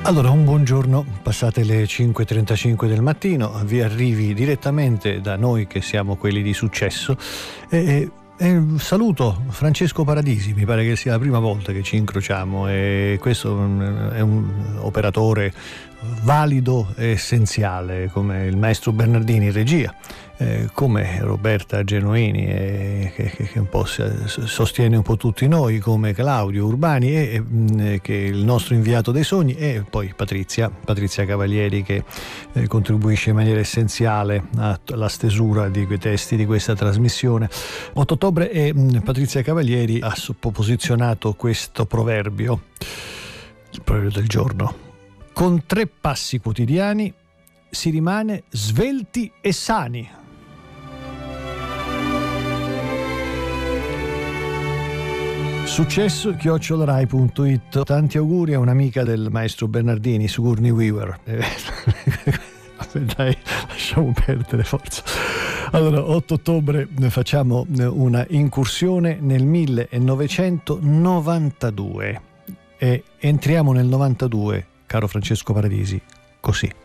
Allora, un buongiorno, passate le 5:35 del mattino, vi arrivi direttamente da noi che siamo quelli di successo e saluto Francesco Paradisi, mi pare che sia la prima volta che ci incrociamo e questo è un operatore valido e essenziale come il maestro Bernardini in regia, come Roberta Genuini che un po' sostiene un po' tutti noi, come Claudio Urbani che è il nostro inviato dei sogni, e poi Patrizia Cavalieri che contribuisce in maniera essenziale alla stesura di quei testi di questa trasmissione. 8 ottobre e Patrizia Cavalieri ha posizionato questo proverbio, il proverbio del giorno: con 3 passi quotidiani si rimane svelti e sani. Successo@rai.it. Tanti auguri a un'amica del maestro Bernardini, Sigourney Weaver. Dai, lasciamo perdere, forza. Allora, 8 ottobre facciamo una incursione nel 1992 e entriamo nel 92, caro Francesco Paradisi, così.